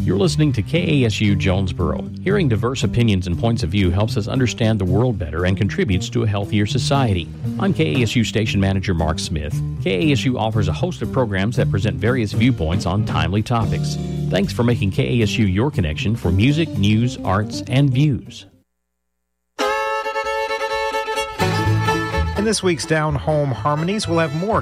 You're listening to KASU Jonesboro. Hearing diverse opinions and points of view helps us understand the world better and contributes to a healthier society. I'm KASU Station Manager Mark Smith. KASU offers a host of programs that present various viewpoints on timely topics. Thanks for making KASU your connection for music, news, arts, and views. In this week's Down Home Harmonies, we'll have more